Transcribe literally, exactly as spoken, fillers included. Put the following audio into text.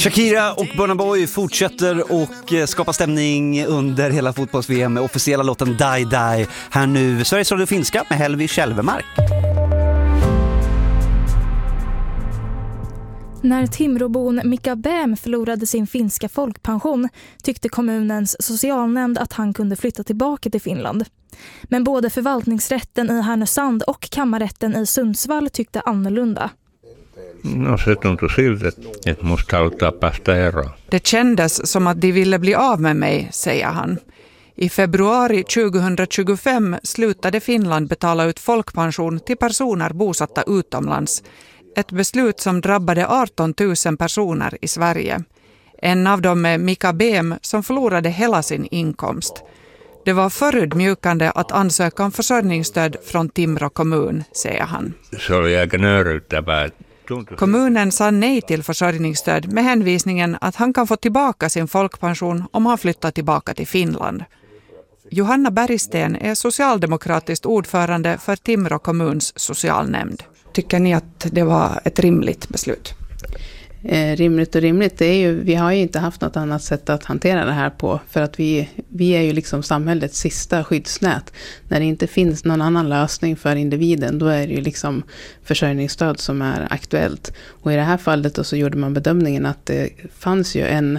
Shakira och Burna Boy fortsätter och skapa stämning under hela fotbolls-V M med officiella låten Die Die. Här nu Sveriges Radio Finska med Helvi Kjellvemark. När Timråbon Mika Bäm förlorade sin finska folkpension tyckte kommunens socialnämnd att han kunde flytta tillbaka till Finland. Men både förvaltningsrätten i Härnösand och kammarrätten i Sundsvall tyckte annorlunda. No se tuntui siltä, että musta halutaan päästä eroon. Det kändes som att de ville bli av med mig, säger han. I februari tjugohundratjugofem slutade Finland betala ut folkpension till personer bosatta utomlands. Ett beslut som drabbade arton tusen personer i Sverige. En av dem är Mika Bäm som förlorade hela sin inkomst. Det var förödmjukande att ansöka om försörjningsstöd från Timrå kommun, säger han. Se oli aika nöyryyttävää. Kommunen sa nej till försörjningsstöd med hänvisningen att han kan få tillbaka sin folkpension om han flyttar tillbaka till Finland. Johanna Bergsten är socialdemokratiskt ordförande för Timrå kommuns socialnämnd. Tycker ni att det var ett rimligt beslut? Eh, rimligt och rimligt, det är ju, vi har ju inte haft något annat sätt att hantera det här på, för att vi, vi är ju liksom samhällets sista skyddsnät. När det inte finns någon annan lösning för individen, då är det ju liksom försörjningsstöd som är aktuellt. Och i det här fallet då så gjorde man bedömningen att det fanns ju en